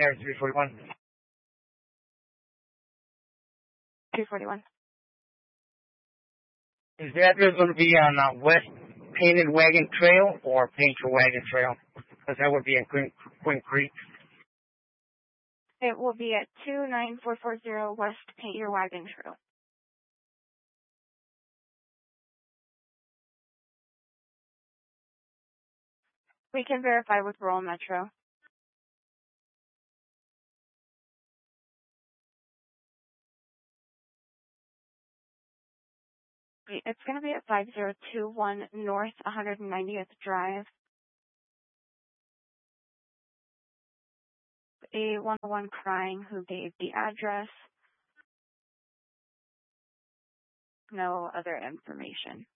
Air 341. 241. Is the address going to be on West Painted Wagon Trail or Paint Your Wagon Trail? Because that would be in Queen Creek. It will be at 29440 West Paint Your Wagon Trail. We can verify with Rural Metro. It's going to be at 5021 North 190th Drive. A 101 crying who gave the address. No other information.